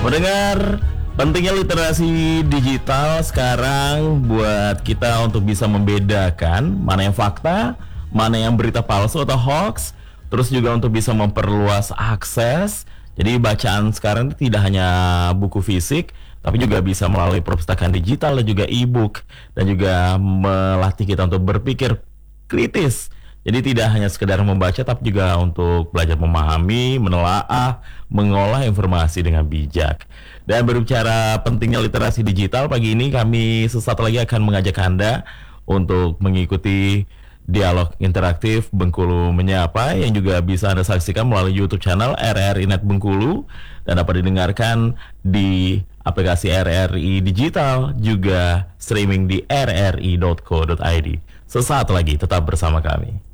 Mendengar pentingnya literasi digital sekarang buat kita untuk bisa membedakan mana yang fakta, mana yang berita palsu atau hoax, terus juga untuk bisa memperluas akses. Jadi bacaan sekarang tidak hanya buku fisik, tapi juga bisa melalui perpustakaan digital dan juga e-book, dan juga melatih kita untuk berpikir kritis. Jadi tidak hanya sekedar membaca, tapi juga untuk belajar memahami, menelaah, mengolah informasi dengan bijak. Dan berbicara pentingnya literasi digital, pagi ini kami sesaat lagi akan mengajak Anda untuk mengikuti dialog interaktif Bengkulu Menyapa yang juga bisa Anda saksikan melalui YouTube channel RRI Net Bengkulu dan dapat didengarkan di aplikasi RRI Digital, juga streaming di rri.co.id. Sesaat lagi tetap bersama kami.